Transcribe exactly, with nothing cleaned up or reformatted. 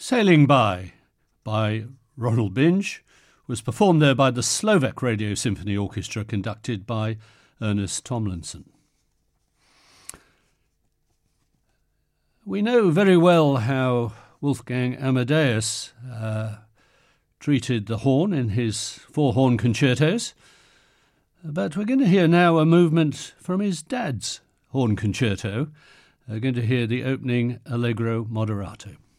Sailing By by Ronald Binge was performed there by the Slovak Radio Symphony Orchestra, conducted by Ernest Tomlinson. We know very well how Wolfgang Amadeus uh, treated the horn in his four horn concertos, but we're going to hear now a movement from his dad's horn concerto. We're going to hear the opening Allegro Moderato.